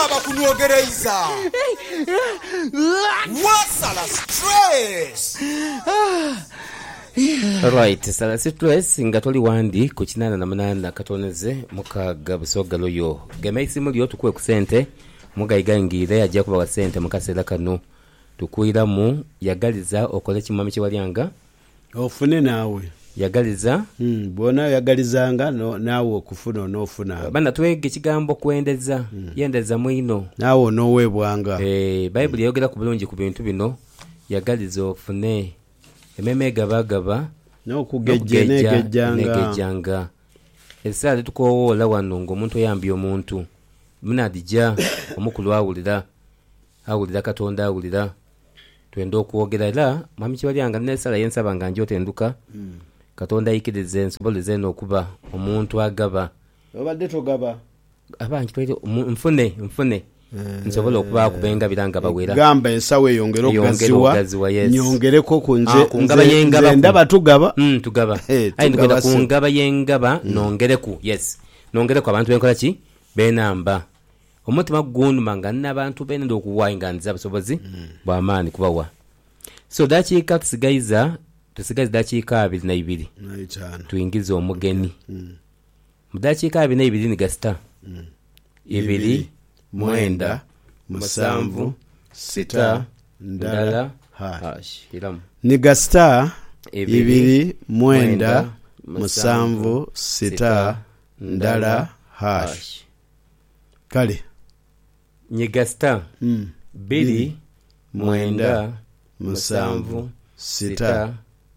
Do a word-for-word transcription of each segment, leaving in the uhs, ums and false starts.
bakunogereza wasala stress. Right, sala stress nga toli wandi ku kinana na munana katoneze mukaga busoga loyo gemesi muli otukwe ku sente mugayigangire ajja kuba wa sente mukasera kano tukuira mu yagaliza okole kimami kiwalyanga ofune nawe yagaliza mm bona yagalizanga no nawe okufuna onofuna bana twege kigambo kwendeza mm. yendeza mwino nawe nowebwanga eh Bible yogera ku bulungi ku bintu bino yagaliza ofune ememe gabagaba no kugejje negejjanga negejjanga esale tukowola wano ng'omuntu oyambye omuntu munadija omukulu awulira awulira katonda awulira twenda okwogera era mami kiwalyanga nesala yensaba nga njotenduka mm. katonda yikirize ensobole n'okuba omuntu agaba obadde togaba abangi twite mfune mfune nsobola okuba kubenga biranga bawera gamba ensawe yongero okugaziwa nyongereko kunje ngaba yengaba ndaba tugaba mm tugaba ayi ndikwenda kungaba yengaba nongereku yes nongereku abantu benkola ki benamba omutima gundu manga n'abantu bene ndokuwayinga nza busobozi bwa maani kubawa so dakiika tusigaiza tusigaiza dakiika abiri na ibiri tuingize omugeni mu dakiika abiri na ibiri ni gasita ibiri mwenda musanvu sita ndala hash iramu ni gasita ibiri mwenda musanvu sita ndala hash kale nyigasta mm. bili mwenda musanvu sita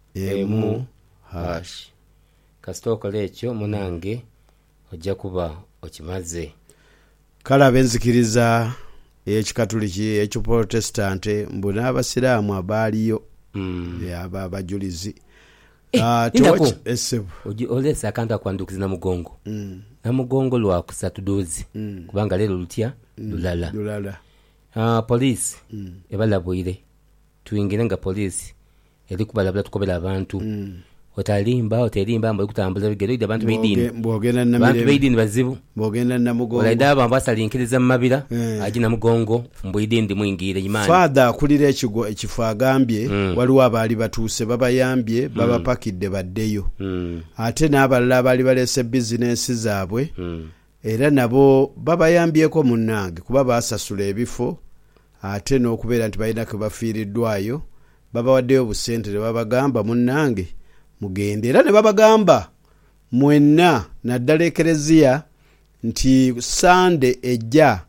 emu hash kasitoko lecho munange ojja kuba okimaze kala benzikiriza ekikatuliki ekyo protestante mbona abasiraamu abaliyo mm. ya baba julizi eh, ah uh, esebo oji olesa akanta kwandukiza na mugongo mm. na mugongo lwa kusatu dozi mm. kubanga lero lutya mm. lulala lulala ah uh, police mm. ebalabwire tuingire nga police eri kubalabula tukobera abantu mm. otalimba otelimba mbo kutambula bigero ide abantu beidini mbogenda na abantu beidini bazibu mbogenda na mugongo olaida abantu basalinkiriza mabira yeah. ajina mugongo mboidindi mwingire imani father kulira ekigo ekifo agambye mm. waliwo abali batuse baba yambye baba mm. pakidde baddeyo mm. ate n'abalala bali balese business zaabwe mm. era nabo baba yambyeko munnange kuba basasula ebifo ate n'okubeera nti balina ke bafiiriddwayo baba waddeyo busente baba gamba munnange mugende era ne babagamba mwenna naddala ekereziya nti sande ejja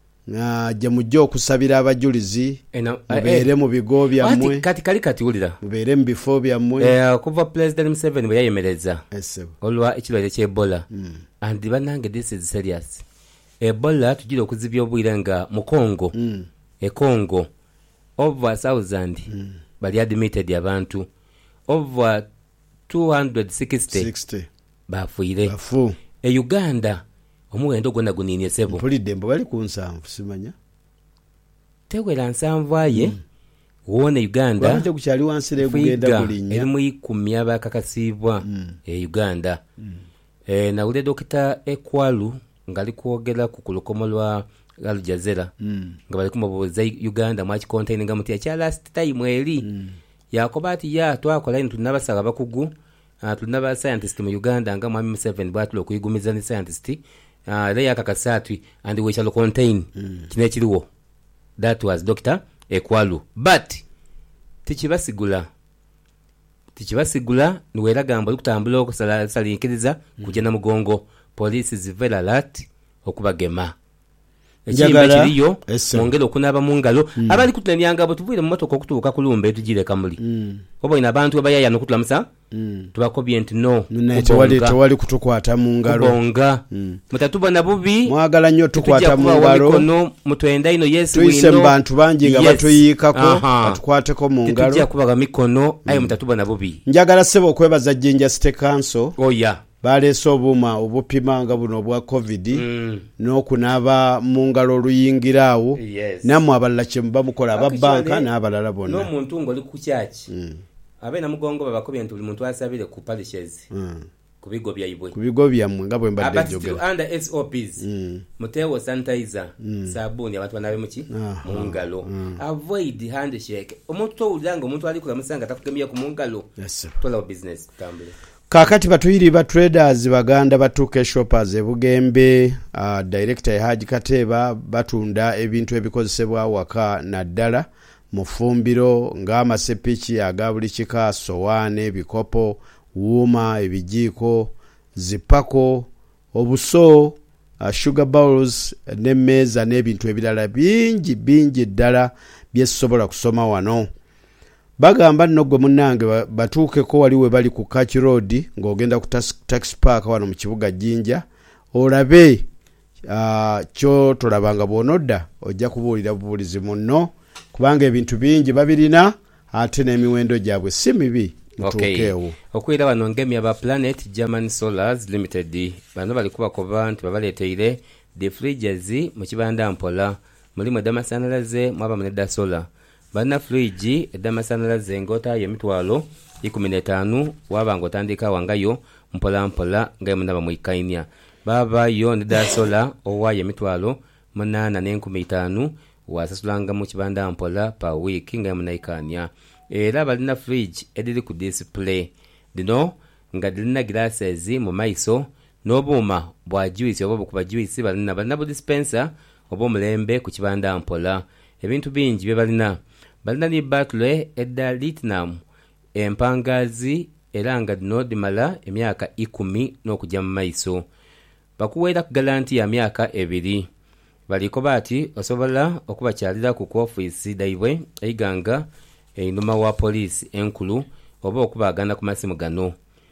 ajja mujja okusabira abajulizi mubeere mu bigo byammwe kati kali kati ulira mubeere mu bifo byammwe eh kuva president Museveni bwe yayemereza olwa ekirwale kya Ebola mm. and banange this is serious Ebola tujira okuzibya obwira nga mu Congo mm. e Congo over one thousand mm. bali admitted abantu over two hundred sixty bafuire bafu e Uganda omuwendo gonna gunini sebo polide mbo bali ku nsanvu simanya tewera nsanvu aye mm. wone Uganda wanje kuchali wansire kugenda kulinya eri mu ikumi abakakasibwa mm. e Uganda mm. e na ule dokita Ekwalu ngali kuogera ku kulukomolwa Al Jazeera mm. nga bali kumubuza Uganda mwachi contain nga muti ya last time eri mm. yakobati ya twakola ino tunabasaba bakugu uh, tunaba scientist mu Uganda nga mwami seven bwatulo kuyigumiza ni scientist uh, le yakakasatwi and we shall contain mm. kine kiriwo that was Doctor Ekwalu but tikibasigula tikibasigula niwera gamba likutambula okusala salinkiriza mm. kujena mugongo police zivela lat okubagema njagala kiriyo mongero okunaba mu ngalo mm. abali kutunanyanga abo tuvire mu motoka okutuuka kulumbe tujire kamuli mm. obo ina abantu abayaya nokutulamusa mm. tubakobye nti no tewali tewali kutukwata mu ngalo kubonga mm. mutatuba na bubi mwagala nnyo tukwata mu ngalo kono mutwenda ino yesu wino tuyise bantu banji nga yes. batuyikako atukwateko mu ngalo tujja kubaga mikono mm. ayo mutatuba na bubi njagala sebo okwebaza Jinja State Council oh yeah balesa obuma obupimanga buno obwa covid mm. n'okunaaba mu ngalo oluyingiraawo yes. namwe abalala kye muba mukola ababbanka n'abalala bonna n'omuntu ng'oli ku kyaki mm. abe na mugongo babakobye nti buli muntu asabire ku parishes mm. kubigo byaibwe kubigo byammwe nga bwe mbadde abati jogera under S O Ps Mm. mutewo sanitizer Mm. sabuni abantu banabe muki Ah, mu ngalo mm. avoid handshake omuntu towulira nga omuntu ali kulamusanga takukemia ku mu ngalo Yes, sir. tola business tambule kakati batuyiri ba traders baganda batuuka shoppers e Bugembe uh, director e Haji Kateeba batunda ebintu ebikozesebwa waka naddala mu ffumbiro ng'amasepiki aga buli kika sowaane bikopo wuuma ebijiiko zipako obuso uh, sugar bowls n'emmeeza n'ebintu ebirala bingi bingi ddala byesobola kusoma wano bagamba nno gwe munnange batuukeko wali we bali ku Kach Road ng'ogenda ku taxi park wano mu kibuga Jinja olabe uh, kyo tolabanga bw'onodda ojja kubuulira bubuulizi munno kubanga ebintu bingi babirina ate n'emiwendo gyabwe si mibi mutuukeewo. Okay. Okwira bano ngemi aba Planet German Solars Limited bano bali kubakoba nti babaleeteire the fridges mu kibanda Mpola mulimu eddamasanyalaze mwaba munedda solar bana fridge eddamasanyalaze ngota yemitwalo ikumi n'etaano waba ngotandika wangayo mpola mpola nga munaba muikainia baba yo nedda solar owa yemitwalo munana n'enkumi itaano wasasulanga mu kibanda Mpola per week nga munaikania era balina fridge ediri ku display dino nga dilina glasses mu maiso n'obuuma bwa juice oba bukuba juice balina balina bu dispenser oba omulembe ku kibanda Mpola ebintu bingi bye balina balina ni battery edda lithium empangazi era nga dino dimala emyaka ikumi n'okujja mu maiso bakuweera ku garanti ya myaka ebiri baliko bati osobola okubakyalira ku office daibwe eiganga einuma wa police enkulu oba okubagana ku masimu gano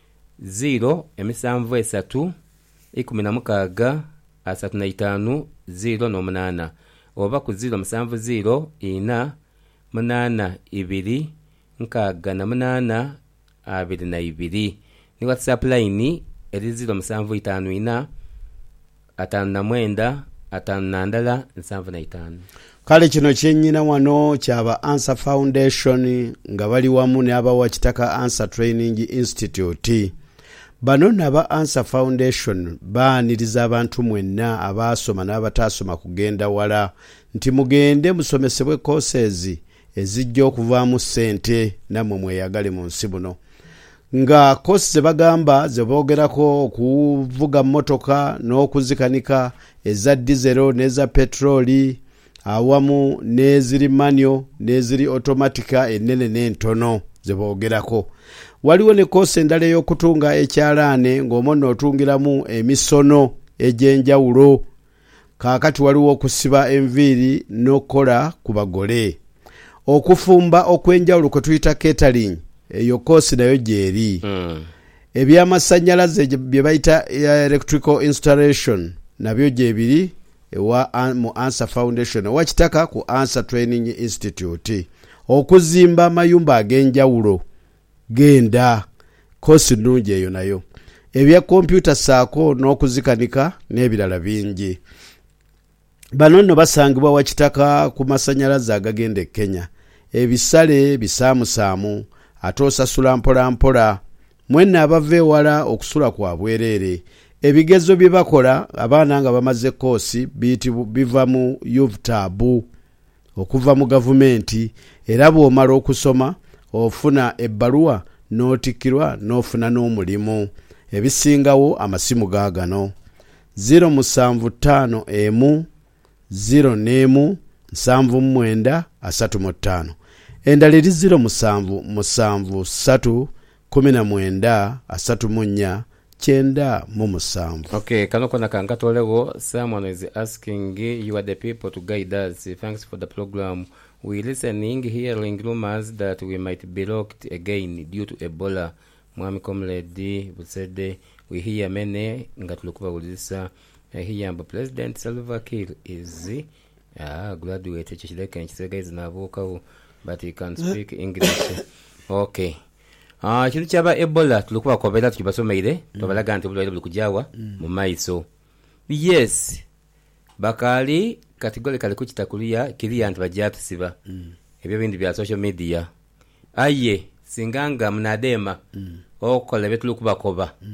zero emisanvu esatu ikumi na mukaaga asatu na itaano zero n'omunana oba ku zero musanvu zero ina munana ibiri nkaaga na munana abiri na ibiri ni WhatsApp line eri zero musanvu itaano ina ataano na mwenda ataano na ndala nsanvu na itaano. Kale kino kyennyina wano kyaba Answer Foundation nga bali wamu n'abawa kitaka Answer Training Institute. Bano naba Answer Foundation baaniriza abantu mwenna abaasoma n'abataasoma kugenda wala nti mugende musomesebwe courses ezijja okuvaamu ssente nammwe mweyagale mu nsi buno. Nga courses ze bagamba ze boogerako okuvuga mmotoka n'okuzikanika eza dizero n'eza petroli awamu n'eziri manual n'eziri automatica ennene n'entono ze boogerako. Waliwo ne course endala y'okutunga ekyalaane ng'omwo otungiramu emisono egy'enjawulo. Kaakati waliwo okusiba enviiri n'okukola ku bagole. Okufumba okwenjawulo kwe tuyita catering eyo course nayo gyeri. Mm. Ebyamasannyalaze bye bayita electrical installation nabyo gyebiri ewa mu Answer Foundation wakitaka ku Answer Training Institute. Okuzimba amayumba ag'enjawulo genda course nnungi eyo nayo. Ebya computer saako n'okuzikanika n'ebirala bingi. Bano nno basangibwa wakitaka ku masanyalaze agagenda e Kenya. Ebisale bisaamusaamu ate osasula mpola mpola. Mwenna abava ewala okusula kwa bwereere. Ebigezo bye bakola abaana nga bamaze koosi biva mu U V T A B okuva mu gavumenti era bw'omala okusoma ofuna ebbaluwa n'otikkirwa n'ofuna n'omulimu. Ebisingawo amasimu gaagano zero musanvu ttaano emu zero n'emu nsanvu mwenda asatu mu ttaano endala eri zero musanvu musanvu ssatu kumi na mwenda asatu mu nnya kyenda mu musanvu. Okay, kano kona kangatolewo someone is asking you are the people to guide us. Thanks for the program. We listening hearing rumors that we might be locked again due to Ebola. Mwami Comrade Busede we hear many nga tulukuba ulisa here but President Salva Kiir is ah graduate chishileka nchisega izinavuka but he can speak English. Okay. Ah kintu kyaba Ebola tulukuba kobera tukibasomeire tobalaga nti bulwaire buli kujawa mu maiso. Yes. Bakali kategori kali kuchitakulia kiriya nti bajatusiba. Mm. Ebyo bindi bya social media. Aye singanga mnadema. Mm. Okola betulukuba koba. Mm.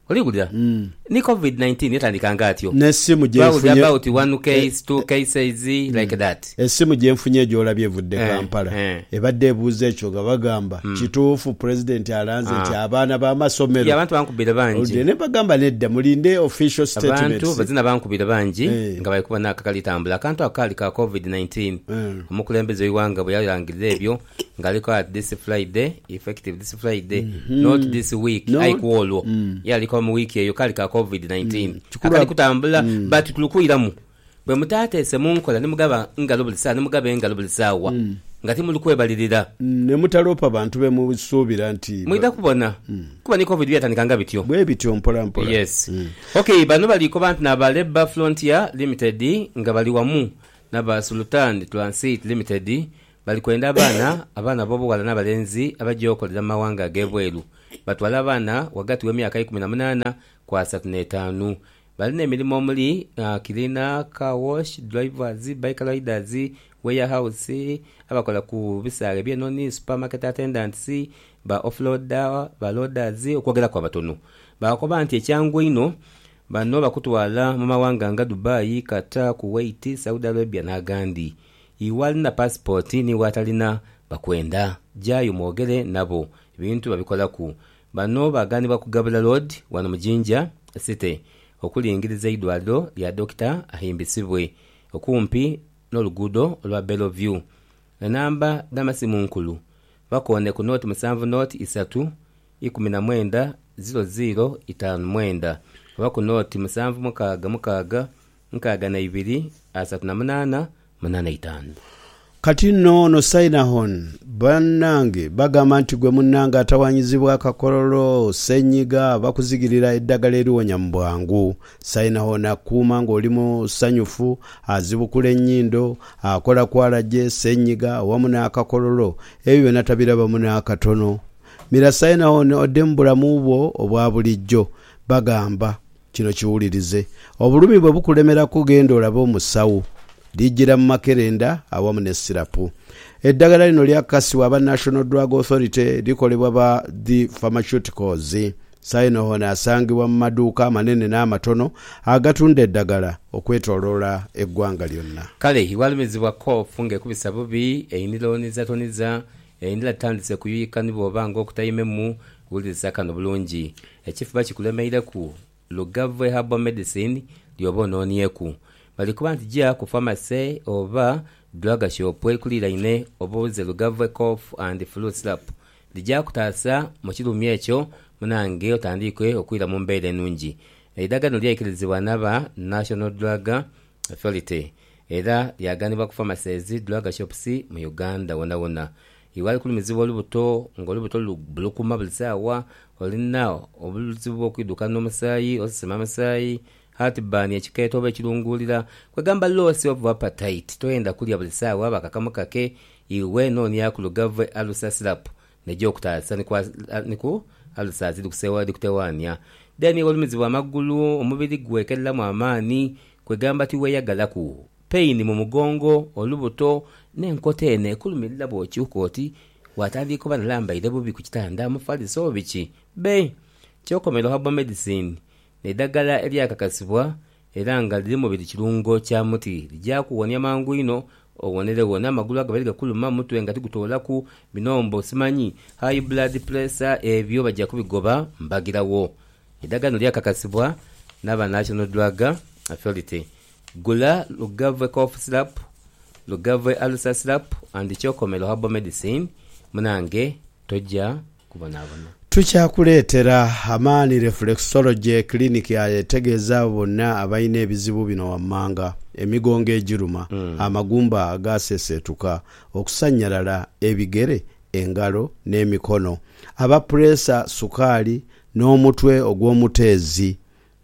oligulira mm. ni covid nineteen yatandikanga atyo nesimu gyefunye about one case two cases mm. like that esimu gyenfunye gyolabye evudde eh, Kampala eh. ebadde ebuuza ekyo nga bagamba mm. kituufu president alanze nti ah. abaana b'amasomero abantu bankubira bangi ne bagamba nedda mulinde official statements abantu bazina bankubira bangi eh. nga balikuba nakakalitambula akantu akali ka covid nineteen mm. omukulembeze w'iwanga bwe yalangirira ebyo ngaliko at this Friday effective this Friday mm-hmm. not this week no. aikwolwo mm. yaliko mu week eyo kali ka covid nineteen mm. akali kutambula mm. but tulukuiramu bwe mutateese munkola ne mugaba ngalo bulisa ne mugaba engalo bulisawa mm. ngati muli kwebalirira mm. ne mutalopa bantu be mu suubira nti mwida kubona mm. kuba ni covid yatandikanga bityo bwe bityo mpola mpola yes mm. okay bano baliko bantu na ba Labour Frontier Limited nga bali wamu na ba Sultan Transit Limited bali kwenda abana abana bobo wala n'abalenzi abajokolera mawanga gebweru batwala abana wagati w'emyaka ikumi na munana kwa asatu n'etaano bali n'emirimu omuli uh, kilina car wash drivers bike riders warehouse abakola ku bisale byenoni supermarket attendants ba offloader ba loaders okwogera kwa batono bakoba nti ekyangu ino bano bakutwala mu mawanga nga Dubai, Qatar, Kuwait, Saudi Arabia na Gandhi iwali na passport ni watalina bakwenda jayo mwogere nabo ebintu babikola ku bano bagani bakugabula road wano mujinja city okulingiriza idwaliro lya Doctor ahimbisibwe okumpi n'olugudo lwa Bellevue namba damasimu nkulu bakone ku note musanvu note isatu ikumi na mwenda zero zero itanu mwenda baku note musanvu mukaga mukaga nkaga na ibiri asatu na munana munana itanu kati no no Sainahon banange bagamba nti gwe munnanga atawanyizibwa akakololo senyiga bakuzigirira eddagala eriwonya mu bwangu Sainahon akuuma ng'oli mu sanyufu azibukula ennyindo akola kwalaje senyiga wamu n'akakololo ebyo byonna tabirabamu n'akatono mira Sainahon odde mu bulamu bwo obwa bulijjo bagamba kino kiwulirize obulumi bwe bukulemera kugenda olabe omusawo lijira mu makerenda awamu ne sirapu eddagala lino lyakasiwa aba National Drug Authority likolebwa ba the pharmaceuticals Sainahon asangibwa mu maduuka amanene n'amatono agatunda eddagala okwetoloola eggwanga lyonna kale iwalumizibwa kofu ng'ekubisa bubi eyinironiza toniza eyinira tandise kuyuyika nibw'obanga okutayimemu wuliriza kano bulungi ekifuba kikulemeireku Lugave Herbal Medicine lyoba onoonyeku balikuba nti jja ku pharmacy oba drug shop ekuliraine obuze Lugave cough and flu syrup lijja kutaasa mu kirumi ekyo munange otandikwe okwira mu mbeera ennungi eddagala lyayikirizibwa n'aba National Drug Authority era lyaganibwa ku pharmacies drug shops mu Uganda wona wona iwali kulumizibwa olubuto ng'olubuto lubulukuma buli saawa olina obuluzibu bw'okwiduka n'omusaayi osesema amasaayi heartburn ekikeeto oba ekirungulira kwegamba loss of appetite toyenda kulya buli saawa bakakamu kake iwe noonya ku Lugave Ulcer Syrup nejja okutaasa niku ulcer ziri kusewa dikutewaanya then olumizibwa amagulu omubiri gwekereramu amaani kwegamba tiweeyagalaku pain mu mugongo olubuto n'enkota eno ekulumirira bw'okyuka oti watandika oba nalambaire bubi ku kitanda mufaliso biki be kyokomero Herbal Medicine eddagala eryakakasibwa era nga liri mu buli kirungo kya muti lijja kuwonya mangu ino owonere wona amagulu agabali gakuluma mutwe nga tigutoolaku binombo simanyi high blood pressure ebyo bajja kubigoba mbagirawo eddagala lyakakasibwa n'aba National Drug Authority gula Lugave cough syrup Lugave Ulcer Syrup and kyokomero Herbal Medicine munange tojja kubonaabona tukyakuleetera amaani reflexology clinic yategeeza bonna abalina ebizibu bino wammanga emigongo egiruma mm. amagumba agaseseetuka okusanyalala ebigere engalo n'emikono aba pressure sukaali n'omutwe ogw'omuteezi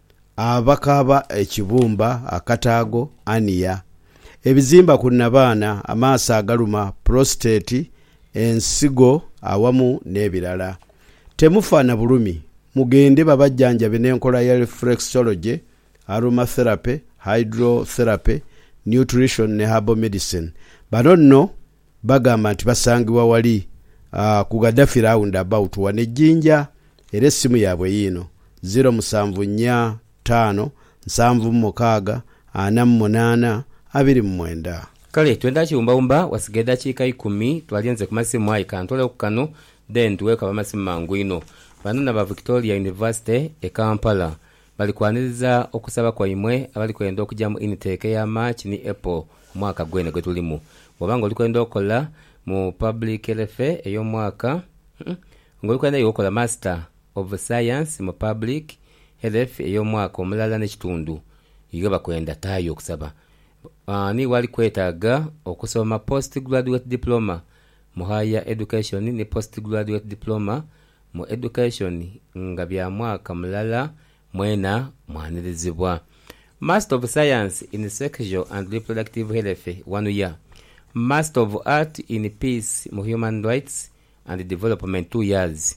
abakaaba ekibumba akataago aniya ebizimba ku nabaana amaaso agaluma prostate ensigo awamu n'ebirala temufaana bulumi mugende babajjanjabe n'enkola ya reflexology aromatherapy hydrotherapy nutrition ne herbal medicine bano nno bagamba nti basangibwa wali uh, ku Gaddafi round about wane Jinja era essimu yaabwe yino zero musanvu nnya ttaano nsanvu mukaaga ana munaana abiri mu mwenda. Kale twenda kiwumbawumba wasigaye dakiika ikumi twalinze ku masimu ayi kantole ku kano then tuweeka bamasimu mangu ino. Bano naba Victoria University e Kampala bali kwaniriza okusaba kwaimwe abali kwenda okujja mu intake ya March ni April mwaka gwene gwe tulimu. Bw'obanga oli kwenda okola mu public health ey'omwaka ng'oli kwenda okola master of science mu public health ey'omwaka omulala n'ekitundu iyo bakwenda tayo okusaba. Uh, ni wali kwetaaga okusoma postgraduate diploma mu higher education ni postgraduate diploma mu education nga bya mwaka mulala mwena mwanirizibwa. Master of Science in Sexual and Reproductive Health one year. Master of Art in Peace mu Human Rights and Development two years.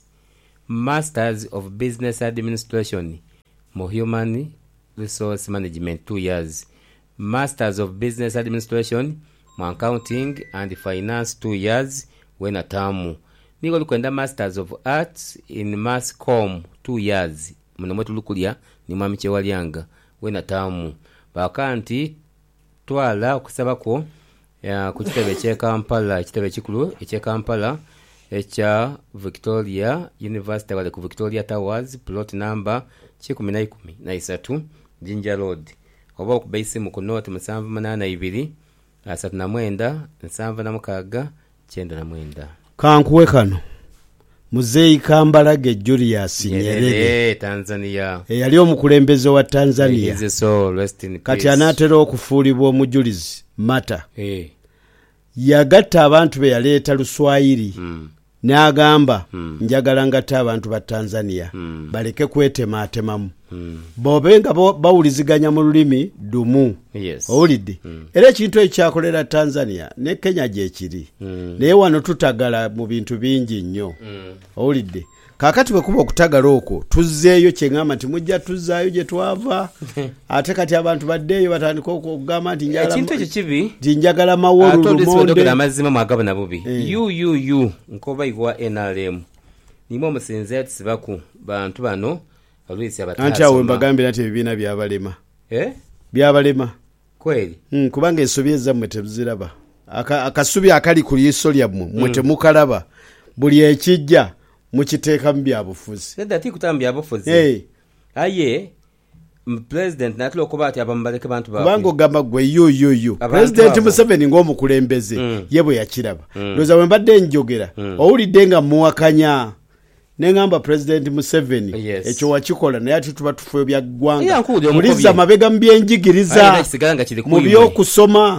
Masters of Business Administration mu Human Resource Management two years. Masters of Business Administration mu Accounting and Finance two years wena tamu. Niko lukwenda Masters of Arts in Mass Com two years. Muno mwetu lukulia ni mwami Chewalyanga wena tamu. Bakanti twala okusaba ko ya ku kitebe kye Kampala, kitebe kikulu ekye Kampala echa Victoria University wale ku Victoria Towers plot number kikumi na ikumi na isatu Jinja Road. Oba okubaise mu kunoti musanvu munana ibiri asatu na mwenda nsanvu na mukaaga kyenda na mwenda. Kankuwe kano Muzeyi Kambalage Julius Nyerere Tanzania eyali omukulembeze wa Tanzania kati anaatera okufuulibwa omujulizi mata hey. Yagatta abantu be yaleeta Luswayiri mm. n'agamba mm. njagala ngatta abantu ba Tanzania mm. baleke kwetemaatemamu mm. bobenga bo, bawuliziganya mu lulimi dumu yes. owulidde mm. era ekintu ekyakolera Tanzania ne Kenya gyekiri mm. naye wano tutagala mu bintu bingi nnyo mm. owulidde kakati bwe kuba okutagala okwo tuzzeeyo kyengamba nti mujja tuzzaayo gye twava ate kati abantu baddeeyo batandika okugamba nti ekintu ekyo kibi nti njagala mawolu lumonde amazima mwagaba na bubi eh. yu yu yu nkoba igwa N R M nimwe omusinze atusibaku bantu bano alwisi abatasa anti awe mbagambira nti ebibiina byabalema eh byabalema kweli mm, kubanga ensobi ezammwe tebuziraba akasubi aka akali ku liiso lyammwe mmwe temukalaba buli ekijja mukiteeka mu byabufuzi nedda ti kutamba byabufuzi hey. aye president natlo okuba ati abambaleke bantu ba kubanga ogamba gwe yo yo yo president Museveni ng'omukulembeze mm. ye bwe yakiraba mm. loza we mbadde njogera mm. owulidde nga muwakanya nengamba president Museveni yes. ekyo wakikola naye ati tuba tufuyo bya ggwanga muliza mabega mu byenjigiriza mu byokusoma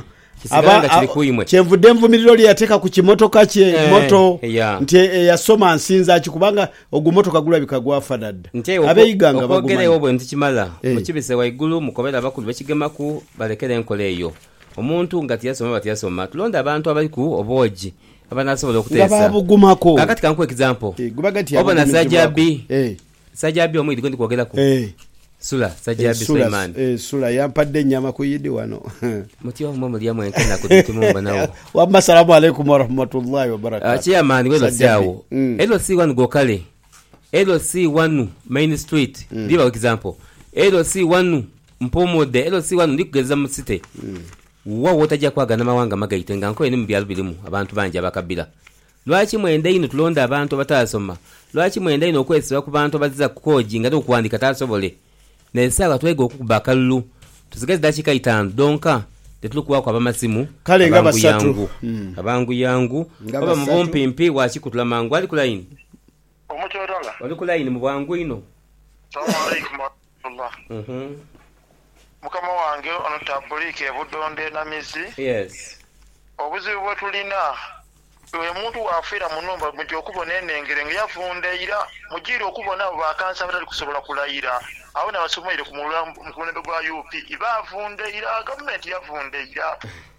aba kyenvudde nvumiriro lyateeka ku kimotoka kye eh, moto yeah. nti yasoma nsinza kikubanga ogumotoka gulabika gwafanadda abeyiganga bagumanya obwo ntikimala hey. Mukibise waigulu mukobera abakulu bekigemaku balekera enkola eyo omuntu nga tiyasoma batiyasoma tulonda abantu abali ku oboji abanasobola okuteesa ngababugumako kakati kanku example hey, gubagati oba na Sajabi hey. Sajabi omwidi gondi kwogera ku hey. Sula Sajabi eh, Suleiman eh Sula yampadde nyama kuyidi wano mutyo mmomo lya mwenkena kutumumba nawo wa assalamu alaykum wa rahmatullahi wa barakatuh achi amani wezo syawo mm. Elo C one gokale Elo C one Main Street mm. Diba example Elo C one mpomode Elo C one ndikugeza mu city mm. Wa wotajja kwagana mawanga magayitenga nko eni mbyalo bilimu abantu banje abakabira lwaki mwende ino tulonda abantu batasoma lwaki mwende ino okwesiba ku bantu baziza kukoji ngado kuandika tasobole nesaba twego okukuba kalulu tusigeze dakika itano donka tetulukuwa kwa bamasimu kale nga basatu mm. abangu yangu baba mubompimpi wakikutula mangu ali ku line omuchoronga ali ku line mu bwangu ino assalamu alaykum Allah mhm mukama wange ono tabulike budonde na mizi yes obuzibu bwetulina we muntu wafira munumba mujjo okubona enengere nga yafundeira mujiri okubona bakansa batali kusobola kulayira awo na basomere ku mulembe gwa U P ibafundeira government yafundeira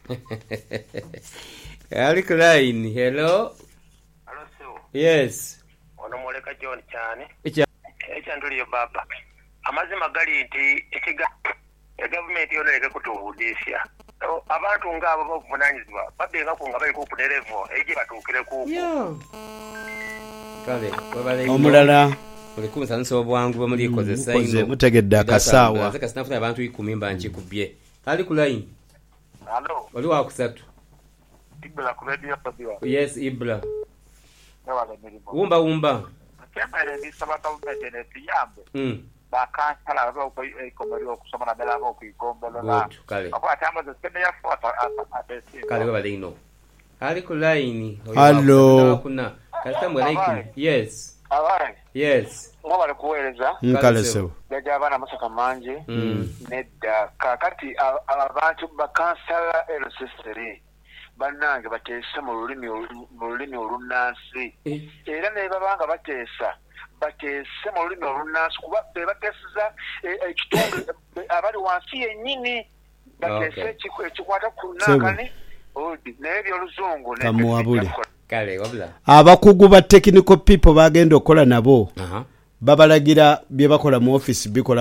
ali ku line hello hello sir yes ono moleka John cyane echa echa nduli yo baba amazima gali nti ekiga government yona leke kutuhudisha abantu ngabo bavunanyizwa babenga ku nga bali ku level eje batukire ku yo kale wabale omulala olikunsanisa obwangu bamulikozesa mukoze mutegedde akasaawa kasinafuna abantu ikumi mba nkikubye ali ku line. Hello. Oli wa kusatu. Ibla ku radio radio. Yes, Ibla. Yawa mirimo. Wumba wumba. Kembere ni sabata umejene tiyambe. Mm. Bakansala abo ko ikomeri okusoma na bela abo kuigombola na. Kale. Ako atamba zo sene ya foto atesi. Kale baba lino. Ali ku line. Hello. Kuna. Kastamwe like. Yes. Abaye. Yes. Mwabale kuweleza. nkale sewo Jaja abana masaka manje. Mm. Nedda kakati abantu bakansala elosesere. Banange bateesa mu lulimi mu lulimi olunansi. Era ne babanga bateesa. Bateesa mu lulimi olunansi kuba be bateesiza ekitundu abali wansi yennyini. Bateesa ekikwata ku nangani. Odi n'ebyo oluzungu kamuwabule. Kale wabula. Abakugu ba technical people bagenda okola nabo. Aha. Babalagira bye bakola mu office bikola